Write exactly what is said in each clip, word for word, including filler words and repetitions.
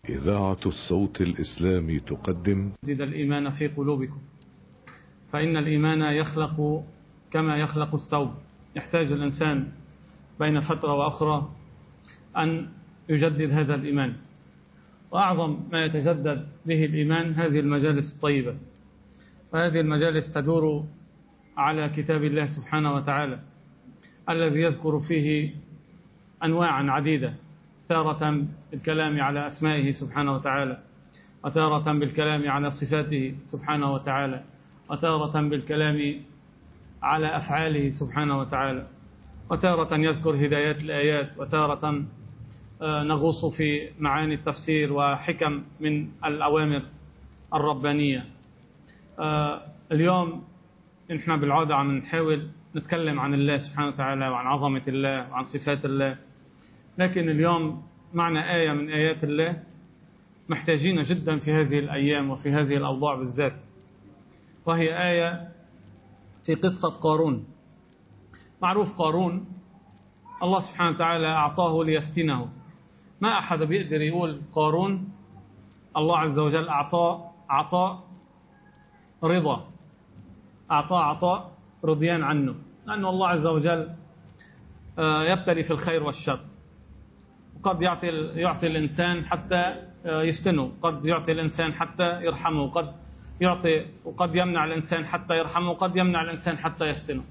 إذاعة الصوت الإسلامي تقدم جدد الإيمان في قلوبكم، فإن الإيمان يخلق كما يخلق الثوب، يحتاج الإنسان بين فترة وأخرى أن يجدد هذا الإيمان. وأعظم ما يتجدد به الإيمان هذه المجالس الطيبة، وهذه المجالس تدور على كتاب الله سبحانه وتعالى الذي يذكر فيه أنواعا عديدة، تارة بالكلام على أسمائه سبحانه وتعالى، وتارة بالكلام على صفاته سبحانه وتعالى، وتارة بالكلام على أفعاله سبحانه وتعالى، وتارة يذكر هدايات الآيات، وتارة نغوص في معاني التفسير وحكم من الأوامر الربانية. اليوم نحن بالعادة عم نحاول نتكلم عن الله سبحانه وتعالى وعن عظمة الله وعن صفات الله، لكن اليوم معنا آية من آيات الله محتاجين جدا في هذه الأيام وفي هذه الأوضاع بالذات، وهي آية في قصة قارون. معروف قارون الله سبحانه وتعالى أعطاه ليفتنه، ما أحد بيقدر يقول قارون الله عز وجل أعطاه عطاء رضا، أعطاه عطاء رضيان عنه، لأنه الله عز وجل يبتلي في الخير والشر، وقد يعطي يعطي الإنسان حتى يفتنه، قد يعطي الإنسان حتى يرحمه، قد يعطي وقد يمنع الإنسان حتى يرحمه، وقد يمنع الإنسان حتى يفتنه.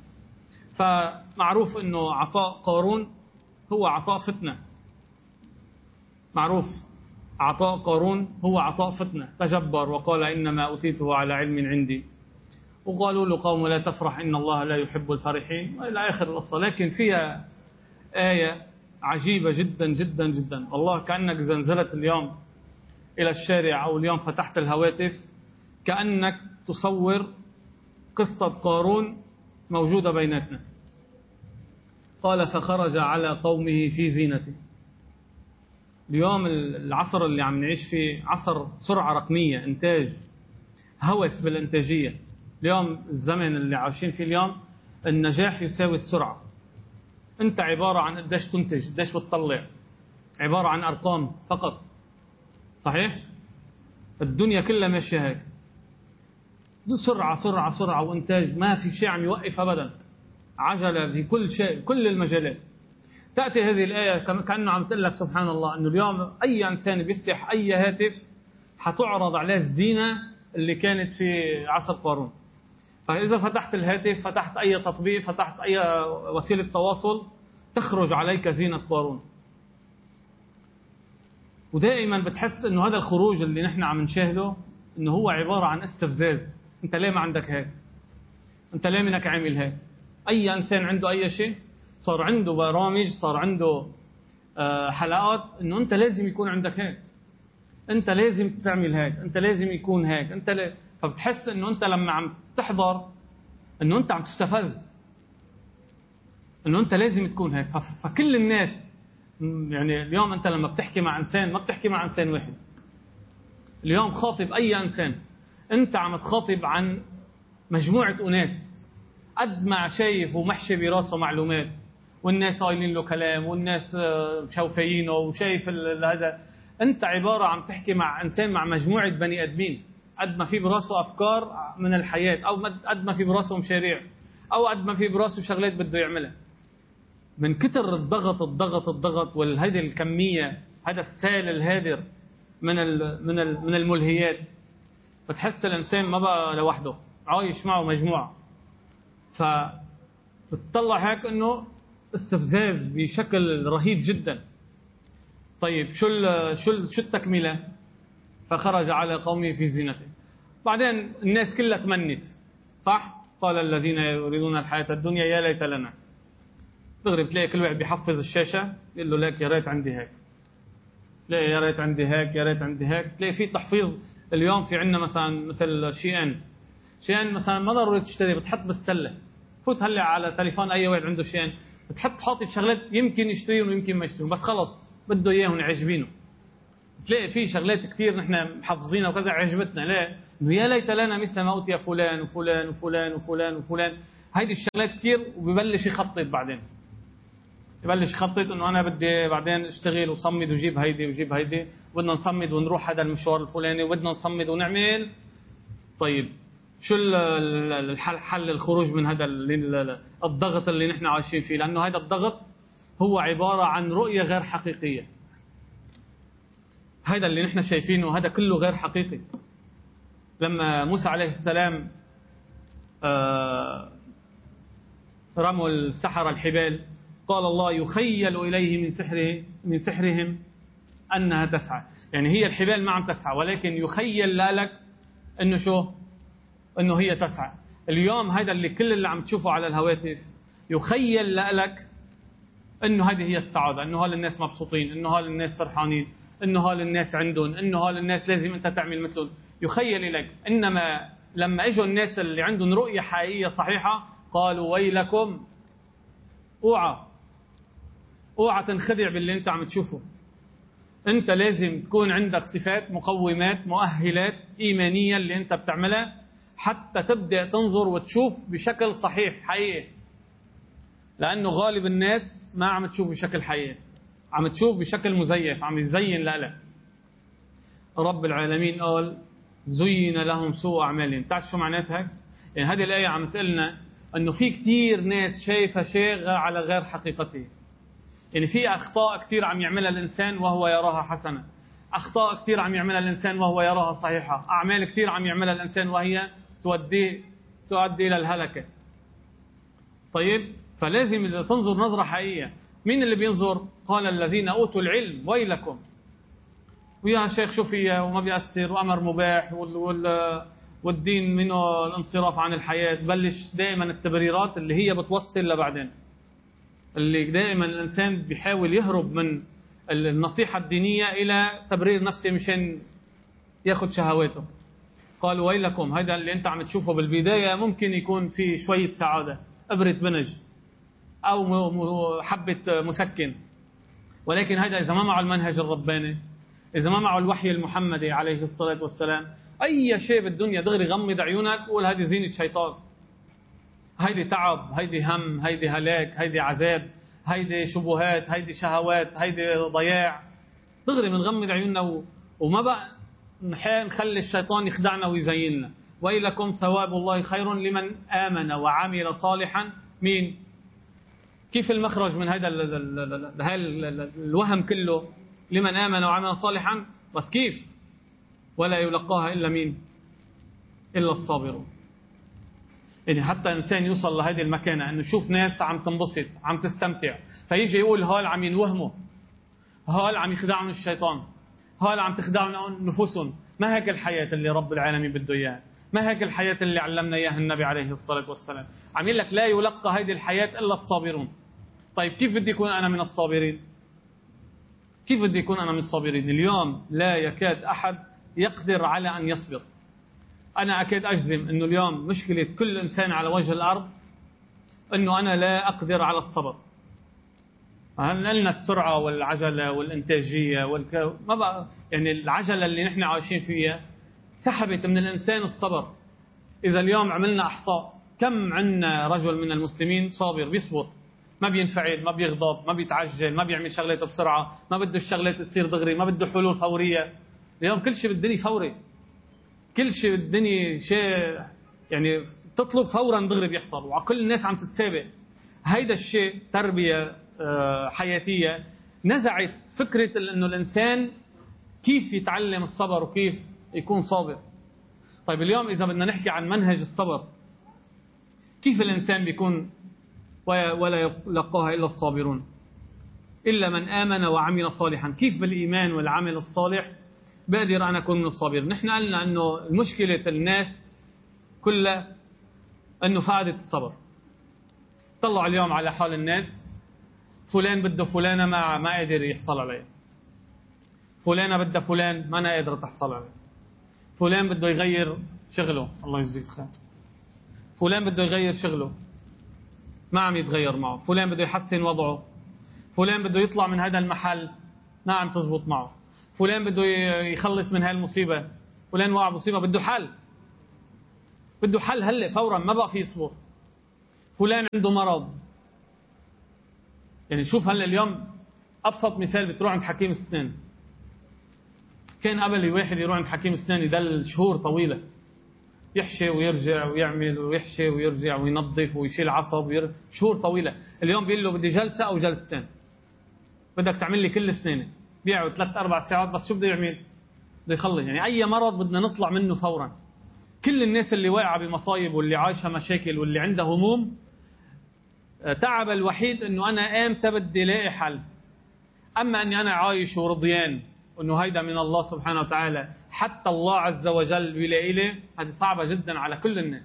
فمعروف أنه عطاء قارون هو عطاء فتنة، معروف عطاء قارون هو عطاء فتنة. تجبر وقال إنما أوتيته على علم عندي، وقالوا له قوم لا تفرح إن الله لا يحب الفرحين، وإلى آخر القصة. لكن فيها آية عجيبة جدا جدا جدا، والله كأنك زنزلت اليوم إلى الشارع أو اليوم فتحت الهواتف كأنك تصور قصة قارون موجودة بيناتنا. قال فخرج على قومه في زينته. اليوم العصر اللي عم نعيش فيه عصر سرعة رقمية، إنتاج، هوس بالإنتاجية. اليوم الزمن اللي عايشين فيه اليوم النجاح يساوي السرعة. أنت عبارة عن قديش تنتج، قديش بتطلع، عبارة عن أرقام فقط، صحيح؟ الدنيا كلها ماشية هيك، سرعة سرعة سرعة وإنتاج، ما في شيء عم يوقف أبدا، عجلة في كل شيء، كل المجالات. تأتي هذه الآية كأنه عم تقول لك سبحان الله أنه اليوم أي إنسان بيفتح أي هاتف حتعرض عليه الزينة اللي كانت في عصر قارون. فإذا فتحت الهاتف، فتحت أي تطبيق، فتحت أي وسيلة تواصل، تخرج عليك زينة قارون. ودائما بتحس أنه هذا الخروج اللي نحن عم نشاهده أنه هو عبارة عن استفزاز. أنت ليه ما عندك هيك؟ أنت ليه منك عامل هيك؟ أي إنسان عنده أي شيء صار عنده برامج، صار عنده حلقات أنه أنت لازم يكون عندك هيك، أنت لازم تعمل هيك، أنت لازم يكون هيك، أنت ل... فبتحس أنه أنت لما عم تحضر أنه أنت عم تستفز، أنه أنت لازم تكون هيك. فكل الناس يعني اليوم أنت لما بتحكي مع إنسان ما بتحكي مع إنسان واحد، اليوم خاطب أي إنسان، أنت عم تخاطب عن مجموعة أناس، قد ما شايف ومحشي براسه معلومات، والناس قايلين له كلام، والناس شوفيينه وشايف هذا. أنت عبارة عم تحكي مع إنسان، مع مجموعة بني أدمين، قد ما في براسه أفكار من الحياة، أو قد ما في براسه مشاريع، أو قد ما في براسه شغلات بده يعملها. من كتر الضغط الضغط الضغط والهذه الكمية، هذا السيل الهادر من من من الملهيات، بتحس الإنسان ما بقى لوحده، عايش معه مجموعة. فبتطلع هيك إنه استفزاز بشكل رهيب جدا. طيب شو شو شو التكملة؟ فخرج على قومه في زينته. بعدين الناس كلها تمنت، صح؟ قال الذين يريدون الحياة الدنيا يا ليت لنا. تغرب تلاقي كل واحد بيحفظ الشاشة يقول له لك يا ريت عندي هيك، تلاقي يا ريت عندي هيك، يا ريت عندي هيك. تلاقي في تحفيظ. اليوم في عندنا مثلا مثل شيئان شيئان مثلا ما ضروري تشتري، بتحط بالسلة. فوت هلا على تليفون أي واحد عنده شيئان، بتحط حاطط شغلات يمكن يشتريهم ويمكن ما يشتريهم، بس خلص بده إياهم عجبينه. تلاقي في شغلات كتير نحن محافظينها وكذا عجبتنا، ليه؟ إنه يا ليت لنا مثل ما أوتي فلان وفلان وفلان وفلان وفلان. هيدي الشغلات كتير، وبيبلش يخطط بعدين. يبلش يخطط انه انا بدي بعدين اشتغل وصمد وجيب هيدي وجيب هيدي، بدنا نصمد ونروح هذا المشوار الفلاني وبدنا نصمد ونعمل. طيب شو الحل؟ حل الخروج من هذا الضغط اللي نحن عايشين فيه، لانه هذا الضغط هو عبارة عن رؤية غير حقيقية. هذا اللي نحن شايفينه هذا كله غير حقيقي. لما موسى عليه السلام رموا السحرة الحبال، قال الله يخيل إليه من سحره من سحرهم أنها تسعى. يعني هي الحبال ما عم تسعى، ولكن يخيل لك أنه شو؟ أنه هي تسعى. اليوم هذا اللي كل اللي عم تشوفه على الهواتف يخيل لك أنه هذه هي السعادة، أنه هال الناس مبسوطين، أنه هال الناس فرحانين، أنه هال الناس عندهم، أنه هال الناس لازم أنت تعمل مثلهم. يخيل إليك. إنما لما اجوا الناس اللي عندهم رؤية حقيقية صحيحة قالوا ويلكم، اوعى اوعى تنخدع باللي انت عم تشوفه. انت لازم تكون عندك صفات، مقومات، مؤهلات ايمانية اللي انت بتعملها حتى تبدأ تنظر وتشوف بشكل صحيح حقيقي. لانه غالب الناس ما عم تشوف بشكل حقيقي، عم تشوف بشكل مزيف، عم يزين لك. رب العالمين قال زين لهم سوء أعمالهم. تعرف شو معناتها؟ يعني هذه الآية عم تقلنا أنه في كتير ناس شايفة شيء على غير حقيقته. يعني في أخطاء كتير عم يعملها الإنسان وهو يراها حسنة، أخطاء كتير عم يعملها الإنسان وهو يراها صحيحة، أعمال كتير عم يعملها الإنسان وهي تودي تؤدي إلى الهلكة. طيب فلازم إذا تنظر نظرة حقيقية. مين اللي بينظر؟ قال الذين أوتوا العلم ويلكم. ويا شيخ شو فيها وما بيأثر وأمر مباح وال وال والدين منه الانصراف عن الحياة. بلش دائما التبريرات اللي هي بتوصل لبعدين، اللي دائما الإنسان بيحاول يهرب من النصيحة الدينية إلى تبرير نفسه مشان ياخد شهواته. قالوا ويلكم. هذا اللي أنت عم تشوفه بالبداية ممكن يكون في شوية سعادة، إبرة بنج أو حبة مسكن، ولكن هذا إذا ما معه المنهج الرباني، إذا ما معه الوحي المحمدي عليه الصلاة والسلام، أي شيء بالدنيا دغري غمض عيونك وقول هذه زينة شيطان، هيدي تعب، هيدي هم، هيدي هلاك، هيدي عذاب، هيدي شبهات، هيدي شهوات، هيدي ضياع. دغري بنغمض عيوننا وما بقى نخلي الشيطان يخدعنا ويزيننا. ويلكم ثواب الله خير لمن آمن وعمل صالحا. مين؟ كيف المخرج من هذا الوهم كله؟ لمن آمن وعمل صالحا، بس كيف؟ ولا يلقاها إلا مين؟ إلا الصابرون. يعني حتى إنسان يوصل لهذه المكانة أنه يشوف ناس عم تنبسط عم تستمتع، فيجي يقول هال عم ينوهموا، هال عم يخدعون الشيطان، هال عم تخدعون نفوسهم. ما هيك الحياة اللي رب العالمين بده إياها، ما هيك الحياة اللي علمنا إياها النبي عليه الصلاة والسلام. عم يقول لك لا يلقى هذه الحياة إلا الصابرون. طيب كيف بدي يكون أنا من الصابرين؟ كيف بدي يكون أنا من الصابرين؟ اليوم لا يكاد أحد يقدر على أن يصبر. أنا أكاد أجزم أنه اليوم مشكلة كل إنسان على وجه الأرض أنه أنا لا أقدر على الصبر. قلنا السرعة والعجلة والإنتاجية والك... ما بقى يعني العجلة اللي نحن عايشين فيها سحبت من الإنسان الصبر. إذا اليوم عملنا أحصاء كم عنا رجل من المسلمين صابر بيصبر، ما بينفعل، ما بيغضب، ما بيتعجل، ما بيعمل شغلاته بسرعة، ما بده الشغلات تصير دغري، ما بده حلول فورية. اليوم كل شيء بالدنيا فوري، كل شيء بالدنيا شيء يعني تطلب فورا دغري بيحصل، وكل الناس عم تتسابق. هيدا الشيء تربية حياتية نزعت فكرة انه الانسان كيف يتعلم الصبر وكيف يكون صابر. طيب اليوم اذا بدنا نحكي عن منهج الصبر، كيف الانسان بيكون ولا يلقاها الا الصابرون الا من امن وعمل صالحا؟ كيف بالايمان والعمل الصالح بقدر انا اكون من الصابرين؟ نحن قلنا انه مشكلة الناس كلها انه فقدت الصبر. طلعوا اليوم على حال الناس، فلان بده فلانة ما ما قادر يحصل عليها، فلانة بدها فلان ما أنا قادر تحصل عليه، فلان بده يغير شغله، الله يجزيك خير، فلان بده يغير شغله ما عم يتغير معه، فلان بده يحسن وضعه، فلان بده يطلع من هذا المحل ما عم تزبط معه، فلان بده يخلص من هالمصيبة، فلان وقع مصيبة بده حل، بده حل هلا فورا ما بقى في يصبر، فلان عنده مرض يعني شوف هلا اليوم أبسط مثال، بتروح عند حكيم السنان. كان قبل واحد يروح عند حكيم السنان يدل شهور طويلة، يحشي ويرجع ويعمل ويحشي ويرجع وينظف ويشيل عصب ويرجع. شهور طويلة. اليوم بيقول له بدي جلسة أو جلستين، بدك تعمل لي كل سنين، بيعوا ثلاث أربع ساعات بس. شو بده يعمل؟ بده يخلص. يعني أي مرض بدنا نطلع منه فورا. كل الناس اللي واقعة بمصايب واللي عايشة مشاكل واللي عندها هموم، تعب الوحيد انه انا امتى بدي لاقي حل. اما اني انا عايش ورضيان انه هيدا من الله سبحانه وتعالى، حتى الله عز وجل بيلاقي لي، هذه صعبة جدا على كل الناس.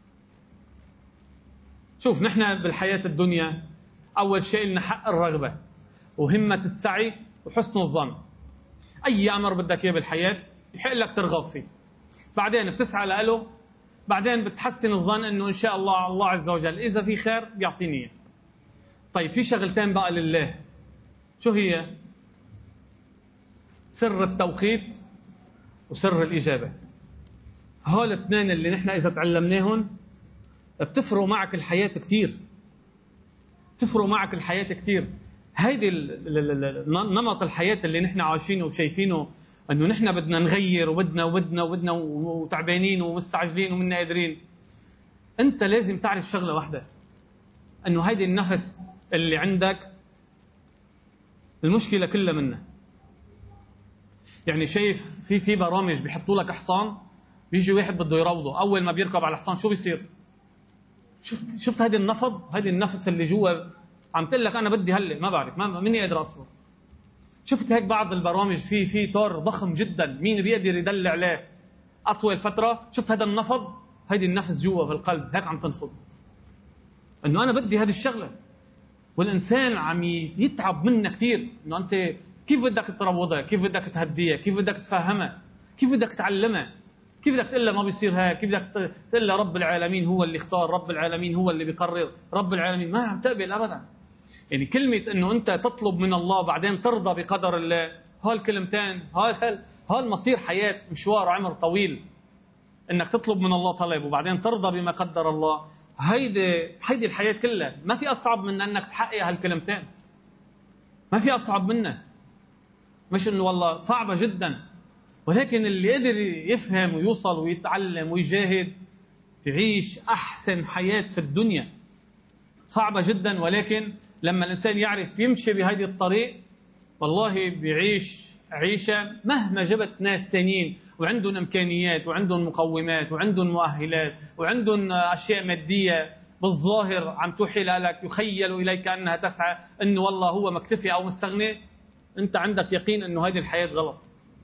شوف نحن بالحياة الدنيا اول شيء لنا حق الرغبة وهمة السعي وحسن الظن. اي امر بدك اياه بالحياة يحق لك ترغب فيه، بعدين بتسعى له، بعدين بتحسن الظن انه ان شاء الله الله عز وجل اذا في خير بيعطيني اياه. طيب في شغلتين بقى لله، شو هي؟ سر التوقيت وسر الإجابة. هول الاثنين اللي نحن إذا تعلمناهم بتفرق معك الحياة كتير، بتفرق معك الحياة كتير. هيدي نمط الحياة اللي نحن عايشينه وشايفينه أنه نحن بدنا نغير وبدنا وبدنا وبدنا وتعبانين ومستعجلين ومنا قادرين. أنت لازم تعرف شغلة واحدة، أنه هيدي النفس اللي عندك المشكلة كلها منه. يعني شايف في في برامج بيحطوا لك حصان، بيجي واحد بده يروضه، اول ما بيركب على الحصان شو بيصير؟ شفت شفت هذه النفض، هذه النفس اللي جوا عم تقول لك انا بدي هلا، ما بعرف ما مني قادر اصبر. شفت هيك بعض البرامج في في طار ضخم جدا، مين بيقدر يدل عليه اطول فتره؟ شفت هذا النفض، هذه النفس جوا في القلب هيك عم تنفض، انه انا بدي هذه الشغله. والانسان عم يتعب منها كثير، انه انت كيف بدك تروضها، كيف بدك تهديها، كيف بدك تفهمها، كيف بدك تعلمها، كيف بدك تقول لها ما بيصير هيك، كيف بدك تقول لها رب العالمين هو اللي اختار، رب العالمين هو اللي بيقرر، رب العالمين. ما عم تقبل ابدا. يعني كلمه انه انت تطلب من الله بعدين ترضى بقدر الله، هالكلمتين هال هال مصير حياه، مشوار عمر طويل. انك تطلب من الله طلب وبعدين ترضى بما قدر الله، هيدي هيدي الحياه كلها. ما في اصعب من انك تحقق هالكلمتين، ما في اصعب منها. مش انه والله صعبة جدا، ولكن اللي قدر يفهم ويوصل ويتعلم ويجاهد يعيش أحسن حياة في الدنيا. صعبة جدا، ولكن لما الإنسان يعرف يمشي بهذه الطريق والله بيعيش عيشة مهما جبت ناس تانيين وعندهم إمكانيات وعندهم مقومات وعندهم مؤهلات وعندهم أشياء مادية بالظاهر عم توحي لك، يخيل إليك أنها تسعى، أنه والله هو مكتفي أو مستغني. أنت عندك يقين أنه هذه الحياة غلط.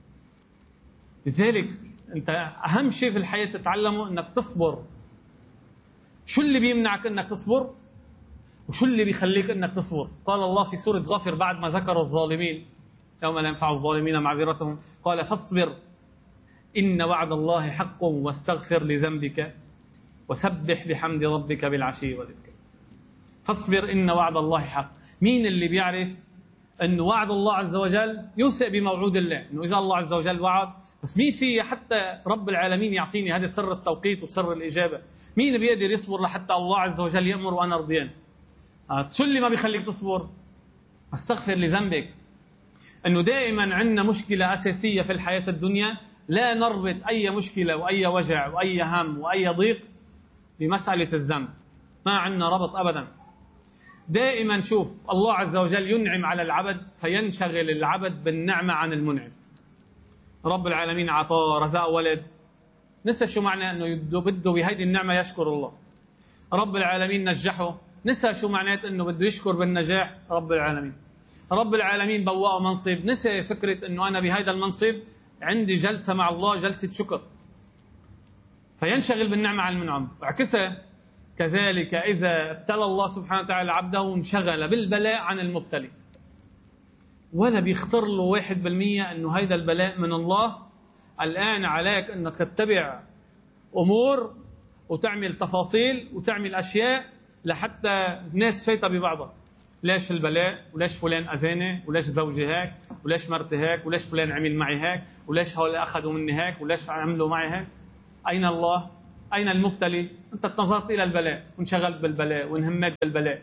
لذلك أنت أهم شيء في الحياة تتعلمه أنك تصبر. شو اللي بيمنعك أنك تصبر؟ وشو اللي بيخليك أنك تصبر؟ قال الله في سورة غافر بعد ما ذكر الظالمين يوم لا ينفع الظالمين معذرتهم، قال فاصبر إن وعد الله حق واستغفر لذنبك وسبح بحمد ربك بالعشي والإبكار. فاصبر إن وعد الله حق. مين اللي بيعرف أن وعد الله عز وجل يوثق بموعود الله، أنه إذا الله عز وجل وعد، بس مين في حتى رب العالمين يعطيني هذا سر التوقيت وسر الإجابة؟ مين بيقدر يصبر لحتى الله عز وجل يأمر وأنا رضيان؟ شو اللي ما بيخليك تصبر؟ استغفر لذنبك. أنه دائما عندنا مشكلة أساسية في الحياة الدنيا، لا نربط أي مشكلة وأي وجع وأي هم وأي ضيق بمسألة الذنب. ما عندنا ربط أبدا. دائما شوف الله عز وجل ينعم على العبد فينشغل العبد بالنعمة عن المنعم. رب العالمين عطاه رزاق ولد، نسى شو معنى أنه بده بهيدي النعمة يشكر الله. رب العالمين نجحه، نسى شو معنات أنه بده يشكر بالنجاح رب العالمين. رب العالمين بوأه منصب، نسى فكرة أنه أنا بهيدا المنصب عندي جلسة مع الله، جلسة شكر، فينشغل بالنعمة عن المنعم. وعكسها كذلك إذا ابتلى الله سبحانه وتعالى عبده انشغل بالبلاء عن المبتلي، ولا بيخطر له واحد بالمية أنه هيدا البلاء من الله. الآن عليك أنك تتبع أمور وتعمل تفاصيل وتعمل أشياء لحتى الناس فايتة ببعضها. ليش البلاء؟ وليش فلان أذاني؟ وليش زوجي هيك؟ وليش مرتي هيك؟ وليش فلان عمل معي هيك؟ وليش هؤلاء أخذوا مني هيك؟ وليش عملوا معي هيك؟ أين الله؟ أين المبتلي؟ أنت نظرت إلى البلاء وانشغلت بالبلاء وانهمت بالبلاء.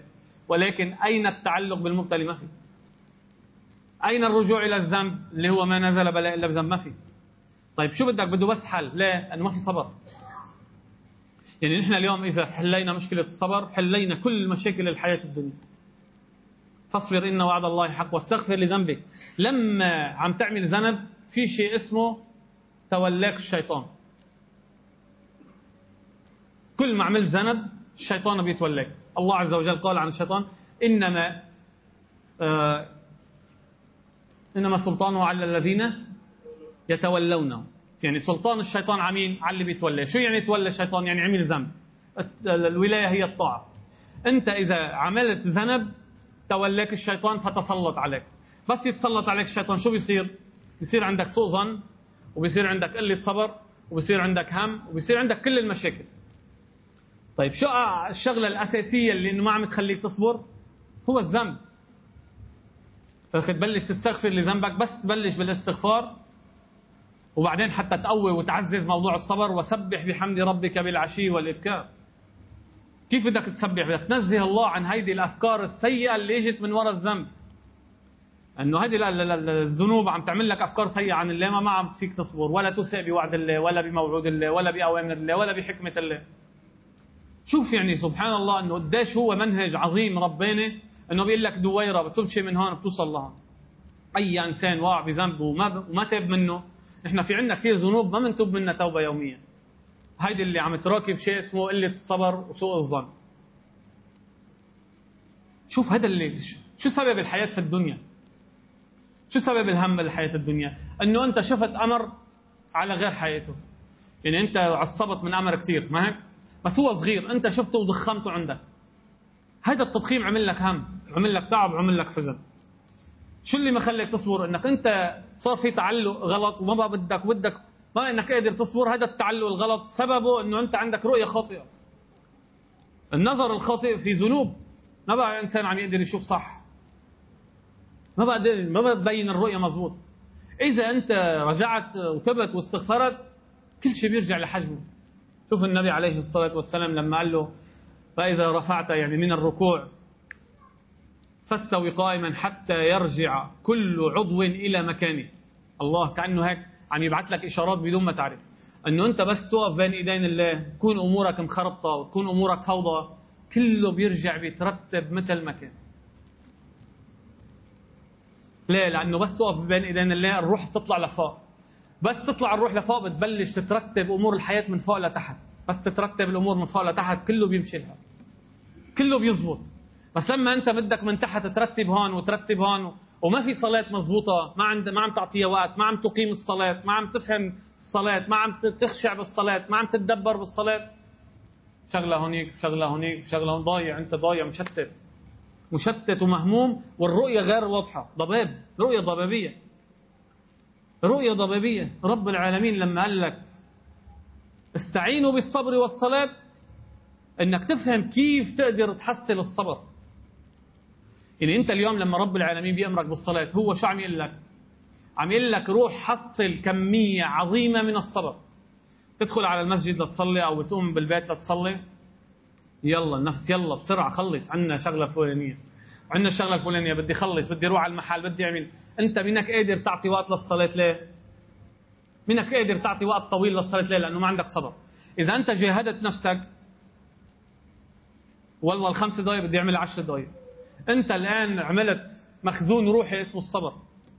ولكن أين التعلق بالمبتلي؟ ما في. أين الرجوع إلى الذنب اللي هو ما نزل بلاء إلا بذنب؟ ما في. طيب شو بدك؟ بده بس حل. ليه؟ لأنه ما في صبر. يعني نحن اليوم إذا حلينا مشكلة الصبر حلينا كل مشاكل الحياة الدنيا. فاصبر إن وعد الله حق واستغفر لذنبك. لما عم تعمل ذنب في شيء اسمه تولاك الشيطان. كل ما عملت ذنب الشيطان بيتولاك. الله عز وجل قال عن الشيطان إنما آه إنما سلطانه على الذين يتولونه. يعني سلطان الشيطان عمين على اللي بيتولاه. شو يعني يتولى الشيطان؟ يعني عمل ذنب. الولاية هي الطاعة. أنت إذا عملت ذنب تولاك الشيطان فتسلط عليك. بس يتسلط عليك الشيطان شو بيصير؟ بيصير عندك سوء ظن، وبيصير عندك قلة صبر، وبيصير عندك هم، وبيصير عندك كل المشاكل. طيب شو الشغلة الأساسية اللي إنه ما عم تخليك تصبر؟ هو الذنب. فتبلش تستغفر لذنبك. بس تبلش بالاستغفار، وبعدين حتى تقوي وتعزز موضوع الصبر. وسبح بحمد ربك بالعشي والإبكار. كيف بدك تسبح؟ بدك تنزه الله عن هيدي الأفكار السيئة اللي اجت من وراء الذنب. انه هذه الذنوب عم تعمل لك افكار سيئه عن الله، ما ما عم فيك تصبر ولا تساء بوعد الله ولا بموعود الله ولا باوامر الله ولا بحكمه الله. شوف يعني سبحان الله انه قديش هو منهج عظيم رباني، انه بيقول لك دويره بتمشي من هون بتوصل لهون. اي انسان واقع بذنب وما وما تاب منه، نحن في عندنا كثير ذنوب ما بنتوب منها توبه يوميا. هيدي اللي عم تراكب شيء اسمه قله الصبر وسوء الظن. شوف هذا اللي شو سبب الحياه في الدنيا؟ شو سبب الهم بالحياة الدنيا؟ أنه أنت شفت أمر على غير حياته. يعني أنت عصبت من أمر كثير، ما هيك؟ بس هو صغير، أنت شفته وضخمته عندك. هذا التضخيم عمل لك هم، عمل لك تعب، عمل لك حزن. شو اللي ما خليك تصبر؟ أنك أنت صار في تعلق غلط وما بقى بدك بدك ما أنك قادر تصبر. هذا التعلق الغلط سببه أنه أنت عندك رؤية خاطئة. النظر الخاطئ في ذنوب. ما بقى إنسان عم يقدر يشوف صح. ما بقى ما بتبين الرؤية مظبوط. إذا أنت رجعت وتبت واستغفرت كل شيء بيرجع لحجمه. شوف النبي عليه الصلاة والسلام لما قال له فإذا رفعت يعني من الركوع فاستوي قائما حتى يرجع كل عضو إلى مكانه. الله كأنه هيك عم يبعث لك إشارات بدون ما تعرف أنه أنت بس توقف بين إيدين الله تكون أمورك مخربطة وتكون أمورك فوضى، كله بيرجع بيترتب مثل ما كان. ليه؟ لأنه بس تقف بين إيدين الله الروح بتطلع لفوق. بس تطلع الروح لفوق بتبلش تترتب أمور الحياة من فوق لتحت. بس تترتب الأمور من فوق لتحت كله بيمشي لها، كله بيزبط. بس لما أنت بدك من تحت ترتب هون وترتب هون وما في صلاة مزبوطة، ما عند ما عم تعطيها وقت، ما عم تقيم الصلاة، ما عم تفهم الصلاة، ما عم تخشع بالصلاة، ما عم تتدبر بالصلاة، شغلة هونيك شغلة هونيك شغلة هون، ضايع. أنت ضايع مشتت مشتت ومهموم، والرؤية غير واضحة. ضباب، رؤية ضبابية، رؤية ضبابية. رب العالمين لما قال لك استعينوا بالصبر والصلاة، انك تفهم كيف تقدر تحصل الصبر. يعني انت اليوم لما رب العالمين بيأمرك بالصلاة هو شو عم يقول لك؟ عم يقول لك روح حصل كمية عظيمة من الصبر. تدخل على المسجد لتصلي او بتقوم بالبيت لتصلي، يلا النفس يلا بسرعة خلص، عنا شغلة فلانية عنا الشغلة الفلانية، بدي خلص، بدي اروح على المحل، بدي اعمل. انت منك قادر تعطي وقت للصلاة؟ ليه؟ منك قادر تعطي وقت طويل للصلاة؟ ليه؟ لأنه ما عندك صبر. إذا أنت جاهدت نفسك والله الخمس دقائق بدي أعمل عشر دقائق، أنت الآن عملت مخزون روحي اسمه الصبر.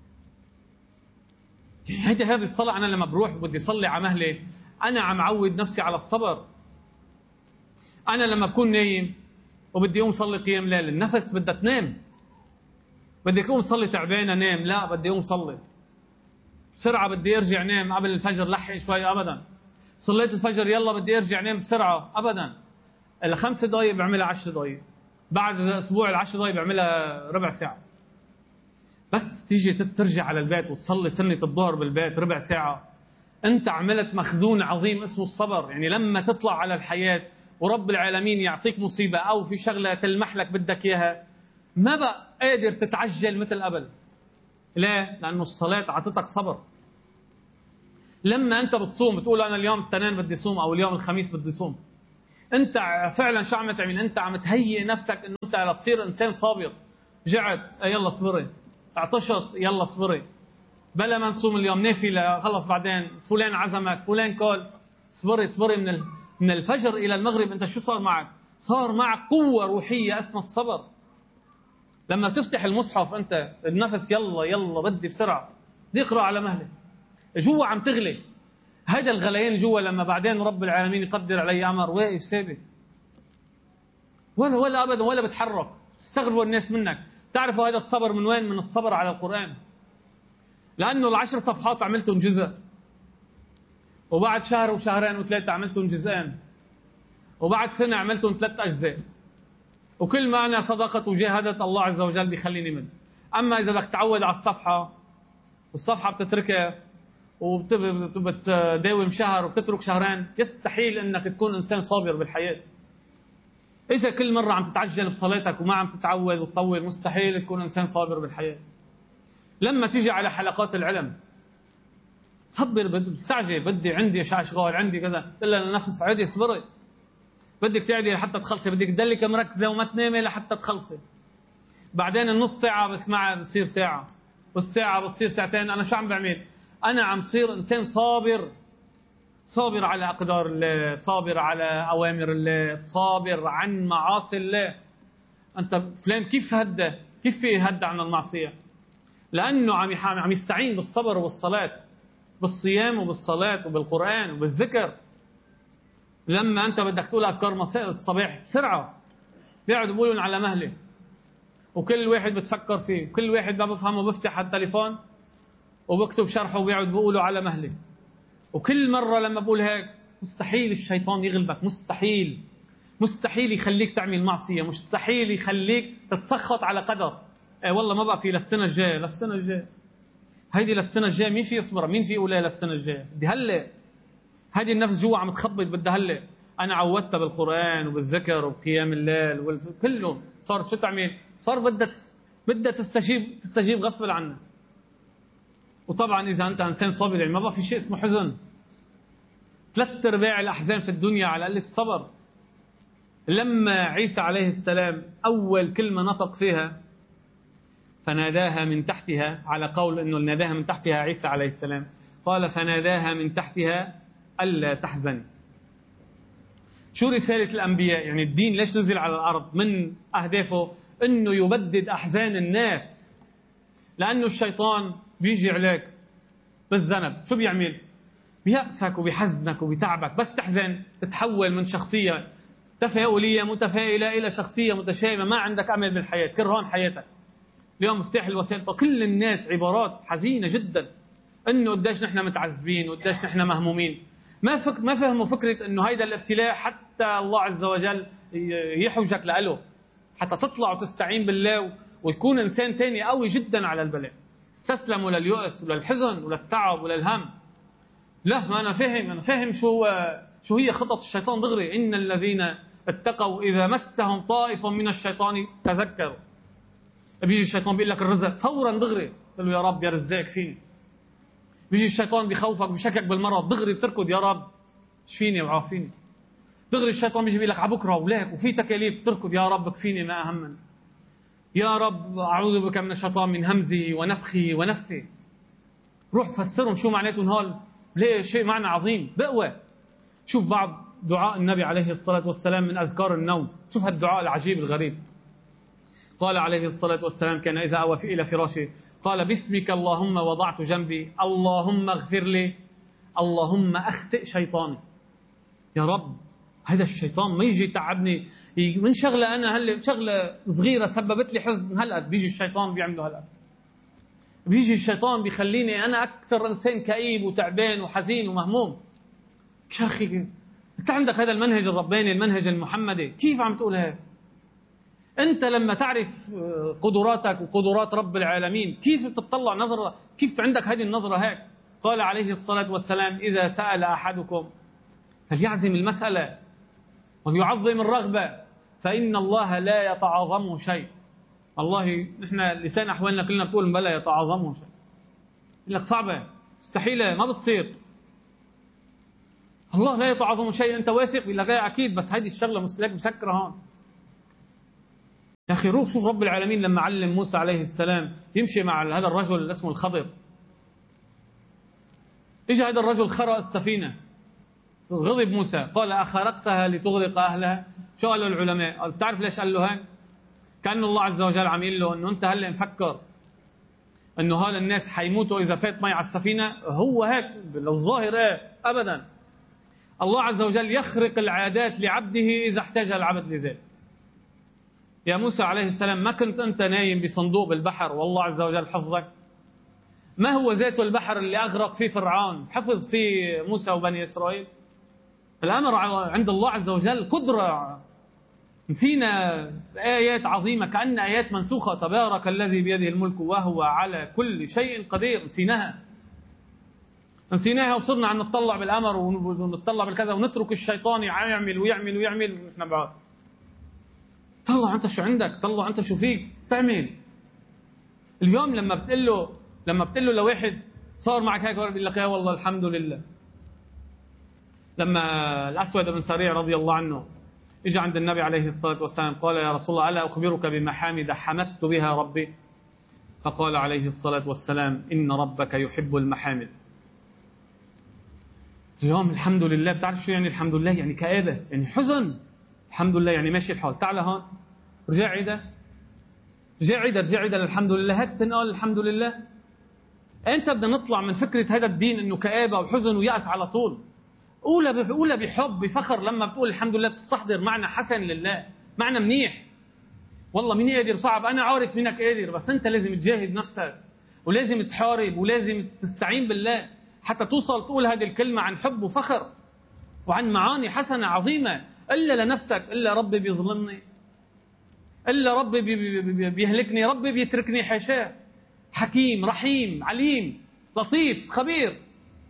هيدي هذه الصلاة أنا لما بروح بدي صلي على مهلي أنا عم عود نفسي على الصبر. أنا لما بكون نايم وبدي أقوم صلي قيام ليل، النفس بدها تنام، بدي أقوم صلي تعبانة نام، لا بدي أقوم صلي بسرعة، بدي أرجع نام قبل الفجر لحق شوي، أبدا. صليت الفجر يلا بدي أرجع نام بسرعة، أبدا. الخمس دقائق بعملها عشر دقائق، بعد أسبوع العشر دقائق بعملها ربع ساعة. بس تيجي ترجع على البيت وتصلي سنة الظهر بالبيت ربع ساعة، أنت عملت مخزون عظيم اسمه الصبر. يعني لما تطلع على الحياة ورب العالمين يعطيك مصيبة أو في شغلة تلمح لك بدك إياها، ما بقى قادر تتعجل مثل قبل. ليه؟ لأنه الصلاة عطتك صبر. لما أنت بتصوم بتقول أنا اليوم الاثنين بدي صوم أو اليوم الخميس بدي صوم، أنت فعلا شو عم تعمل؟ أنت عم تهيئ نفسك أنه أنت لتصير إنسان صابر. جعت يلا اصبري، اعطشت يلا اصبري، بلا ما تصوم اليوم نافلة خلص بعدين فلان عزمك فلان قال، اصبري اصبري من من الفجر إلى المغرب. أنت شو صار معك؟ صار معك قوة روحية اسمها الصبر. لما تفتح المصحف أنت النفس يلا يلا بدي بسرعة، بدي اقرأ على مهلك، جوا عم تغلي. هذا الغليان جوا لما بعدين رب العالمين يقدر علي أمر واقف ثابت ولا ولا أبدا ولا بتحرك. تستغربوا الناس منك. تعرفوا هذا الصبر من وين؟ من الصبر على القرآن. لأنه العشر صفحات عملتهم جزء، وبعد شهر وشهرين وثلاثة عملتهم جزئين، وبعد سنة عملتهم ثلاث أجزاء، وكل ما أنا صدقت وجاهدت الله عز وجل بيخليني من. أما إذا بدك تعود على الصفحة والصفحة بتتركها وبتداوم شهر وبتترك شهرين، يستحيل أنك تكون إنسان صابر بالحياة. إذا كل مرة عم تتعجل بصلاتك وما عم تتعود وتطول، مستحيل تكون إنسان صابر بالحياة. لما تيجي على حلقات العلم صبر، بتستعجل، بدي عندي اشغال عندي كذا، الا لنفس عادي اصبري، بدك تعدي لحتى تخلصي، بدك تضلك مركزه وما تنامي لحتى تخلصي. بعدين النص ساعه بسمعها بتصير ساعه، والساعه بتصير ساعتين. انا شو عم بعمل؟ انا عم صير انسان صابر، صابر على اقدار الله، صابر على اوامر الله، صابر عن معاصي الله. انت فلان كيف هدى؟ كيف في هدى عن المعصيه؟ لانه عم عم يستعين بالصبر والصلاه، بالصيام وبالصلاة وبالقرآن وبالذكر. لما أنت بدك تقول أذكار مساء الصباح بسرعة بيقعدوا بيقولون على مهله، وكل واحد بتفكر فيه، كل واحد ما بفهمه بفتح التليفون وبكتب شرحه وبيقعد بيقولوا على مهله. وكل مرة لما بقول هيك مستحيل الشيطان يغلبك، مستحيل مستحيل يخليك تعمل معصية، مستحيل يخليك تتسخط على قدر. ايه والله ما بقى في للسنة الجاية، للسنة الجاية هيدي للسنة الجاية مين في يصبر؟ مين في يقول لها للسنة الجاية؟ بدي هلا. هيدي النفس جوا عم تخبط بدها هلا. أنا عودتها بالقرآن وبالذكر وبقيام الليل وكله، صار شو تعمل؟ صار بدها بدها تستجيب تستجيب غصب عنها. وطبعا إذا أنت إنسان صابر يعني ما بقى في شيء اسمه حزن. ثلاث أرباع الأحزان في الدنيا على قلة الصبر. لما عيسى عليه السلام أول كلمة نطق فيها فناداها من تحتها، على قول أنه ناداها من تحتها عيسى عليه السلام، قال فناداها من تحتها ألا تحزن. شو رسالة الأنبياء؟ يعني الدين ليش نزل على الأرض؟ من أهدافه أنه يبدد أحزان الناس. لأنه الشيطان بيجي عليك بالذنب شو بيعمل؟ بيأسك وبيحزنك وبيتعبك. بس تحزن تتحول من شخصية تفاؤلية متفائلة إلى شخصية متشائمة، ما عندك أمل بالحياة، كرهان حياتك. اليوم مفتاح الوسائل كل الناس عبارات حزينة جدا، انه قديش نحن متعذبين وقديش نحن مهمومين. ما فك ما فهموا فكرة انه هيدا الابتلاء حتى الله عز وجل يحوجك لأله، حتى تطلع وتستعين بالله ويكون انسان تاني قوي جدا على البلاء. استسلموا لليؤس وللحزن وللتعب وللهم. لا، ما انا فاهم، انا فاهم شو شو هي خطط الشيطان دغري. ان الذين اتقوا اذا مسهم طائف من الشيطان تذكروا. بيجي الشيطان بيقول لك الرزق فورا دغري تقول له يا رب يا رزاق فيني. بيجي الشيطان بيخوفك بشكك بالمرض دغري بتركض يا رب شفيني وعافيني. دغري الشيطان بيجي بيقول لك على بكره وليك وفي تكاليف بتركض يا رب كفيني ما اهمني. يا رب اعوذ بك من الشيطان من همزه ونفخه ونفسه. روح فسرهم شو معناتهم هول، ليه شيء معنى عظيم بقوى. شوف بعض دعاء النبي عليه الصلاة والسلام من أذكار النوم، شوف هالدعاء العجيب الغريب. قال عليه الصلاة والسلام كان إذا أوى إلى فراشه قال باسمك اللهم وضعت جنبي، اللهم اغفر لي، اللهم أخسئ شيطاني. يا رب هذا الشيطان ما يجي يتعبني من شغلة أنا هلا شغلة صغيرة سببت لي حزن، هلأ بيجي الشيطان بيعمله، هلأ بيجي الشيطان بيخليني أنا أكثر إنسان كئيب وتعبان وحزين ومهموم. يا أخي أنت عندك هذا المنهج الرباني، المنهج المحمدي، كيف عم تقول هيك؟ أنت لما تعرف قدراتك وقدرات رب العالمين كيف تطلع نظرة، كيف عندك هذه النظرة هيك؟ قال عليه الصلاة والسلام إذا سأل أحدكم فليعزم المسألة ويعظم الرغبة فإن الله لا يتعاظمه شيء. والله نحن لسان أحوالنا كلنا بتقول بلا يتعاظمه شيء، يقول لك صعبة مستحيلة ما بتصير. الله لا يتعظم شيء، أنت واثق؟ بيقول لك أكيد، بس هذه الشغلة مسلك مسكرة هون. يا أخي روح شوف رب العالمين لما علم موسى عليه السلام يمشي مع هذا الرجل اللي اسمه الخضر. إجا هذا الرجل خرق السفينة، غضب موسى قال أخرقتها لتغرق أهلها؟ شو قالوا العلماء؟ قال بتعرف ليش قال له هيك؟ كأن الله عز وجل عم يقول له أنه أنت هلا مفكر أنه هذا الناس حيموتوا إذا فات مي على السفينة. هو هيك بالظاهر إيه؟ أبدا. الله عز وجل يخرق العادات لعبده إذا احتاج العبد لذلك. يا موسى عليه السلام، ما كنت أنت نايم بصندوق بالبحر والله عز وجل حفظك؟ ما هو ذات البحر اللي أغرق فيه فرعون حفظ فيه موسى وبني إسرائيل؟ الأمر عند الله عز وجل قدرة. نسينا آيات عظيمة كأن آيات منسوخة، تبارك الذي بيده الملك وهو على كل شيء قدير. نسيناها نسيناها وصرنا عم نتطلع بالأمر ونتطلع بالكذا ونترك الشيطان يعمل ويعمل ويعمل. نحن بعد طلع أنت شو عندك، طلع أنت شو فيك تعمل. اليوم لما بتقول له لما بتقول له لواحد صار معك هيك بيقول لك يا والله الحمد لله. لما الأسود بن سريع رضي الله عنه اجى عند النبي عليه الصلاة والسلام قال يا رسول الله ألا أخبرك بمحامد حمدت بها ربي؟ فقال عليه الصلاة والسلام إن ربك يحب المحامد. اليوم الحمد لله بتعرف شو يعني الحمد لله؟ يعني كآبة، يعني حزن. الحمد لله يعني ماشي الحال. تعال هون رجع عيدا رجع عيدا رجع عيدا للحمد لله. هيك تنقال الحمد لله؟ أنت بدنا نطلع من فكرة هذا الدين إنه كآبة وحزن ويأس على طول. أولى أولى بحب بفخر لما بتقول الحمد لله بتستحضر معنى حسن لله، معنى منيح. والله مين قادر صعب، أنا عارف منك قادر، بس أنت لازم تجاهد نفسك ولازم تحارب ولازم تستعين بالله حتى توصل تقول هذه الكلمة عن حب وفخر وعن معاني حسنة عظيمة. إلا لنفسك، إلا ربي بيظلمني، إلا ربي بي بي بيهلكني، ربي بيتركني حاشاه. حكيم رحيم عليم لطيف خبير.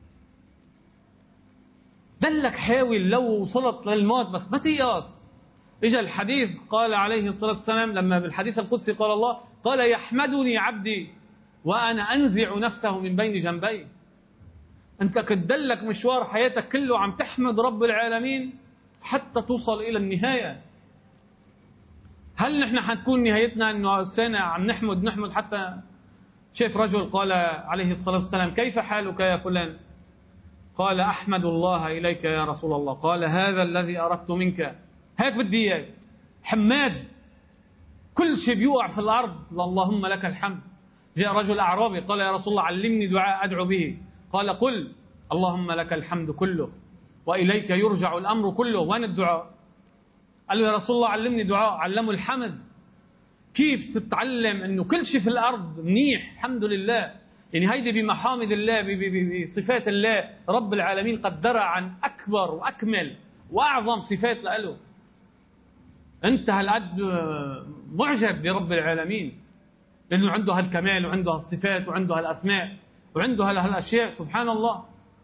دلك حاول لو وصلت للموت بس ما تيأس. إجا الحديث قال عليه الصلاة والسلام لما بالحديث القدسي قال الله قال يحمدني عبدي وأنا أنزع نفسه من بين جنبي. أنت كدلك مشوار حياتك كله عم تحمد رب العالمين حتى توصل إلى النهاية. هل نحن حتكون نهايتنا أنه السنة عم نحمد نحمد حتى شاف رجل قال عليه الصلاة والسلام كيف حالك يا فلان؟ قال أحمد الله إليك يا رسول الله. قال هذا الذي أردت منك، هيك بدي إياك حماد، كل شيء بيوقع في الأرض اللهم لك الحمد. جاء رجل أعرابي قال يا رسول الله علمني دعاء أدعو به. قال قل اللهم لك الحمد كله وإليك يرجع الأمر كله. وين الدعاء؟ قال له يا رسول الله علمني دعاء. علمه الحمد، كيف تتعلم أنه كل شيء في الأرض منيح الحمد لله. يعني هيدي بمحامد الله بصفات الله رب العالمين قدرها عن أكبر وأكمل وأعظم صفات له. أنت هالقد معجب برب العالمين لأنه عنده هالكمال وعنده هالصفات وعنده هالأسماء وعنده هالأشياء. سبحان الله.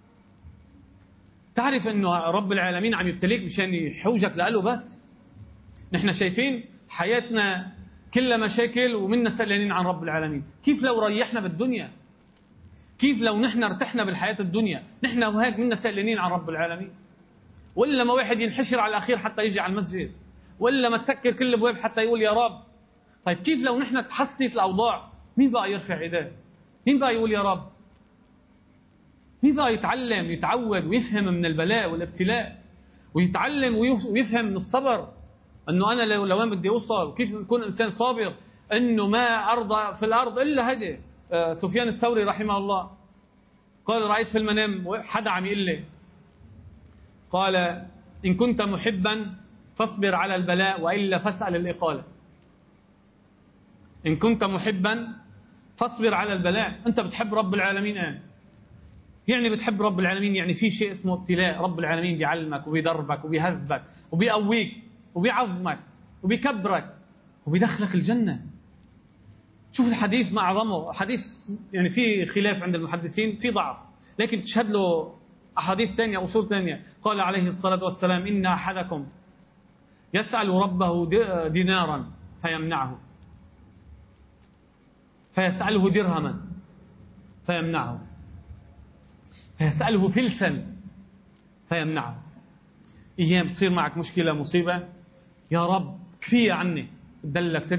تعرف أنه رب العالمين عم يبتليك مشان يحوجك له بس. نحن شايفين حياتنا كلها مشاكل ومنا سألانين عن رب العالمين. كيف لو ريحنا بالدنيا؟ كيف لو نحن ارتحنا بالحياة الدنيا؟ نحن وهيك منا سألانين عن رب العالمين. وإلا ما واحد ينحشر على الأخير حتى يجي على المسجد، وإلا ما تسكر كل الأبواب حتى يقول يا رب. طيب كيف لو نحن تحسنت الأوضاع؟ مين بقى يرفع يديه؟ مين بقى يقول يا رب؟ مين بقى يتعلم يتعود ويفهم من البلاء والابتلاء ويتعلم ويفهم من الصبر أنه أنا لو لوين بدي أوصل وكيف يكون إنسان صابر أنه ما أرضى في الأرض إلا هدي. سفيان الثوري رحمه الله قال رأيت في المنام حدا عم يقول لي قال إن كنت محبا فاصبر على البلاء وإلا فاسأل الإقالة. إن كنت محبا فاصبر على البلاء. أنت بتحب رب العالمين آه. يعني بتحب رب العالمين يعني في شيء اسمه ابتلاء. رب العالمين بيعلمك وبيدربك وبيهذبك وبيقويك وبيعظمك وبيكبرك وبيدخلك الجنة. شوف الحديث ما أعظمه. حديث يعني في خلاف عند المحدثين، في ضعف، لكن تشهد له أحاديث ثانية أصول ثانية. قال عليه الصلاة والسلام إن أحدكم يسأل ربه دينارا فيمنعه، فيسأله درهما فيمنعه، فيسأله فلسا فيمنعه. أيام تصير معك مشكلة مصيبة، يا رب كفية عني، تدلك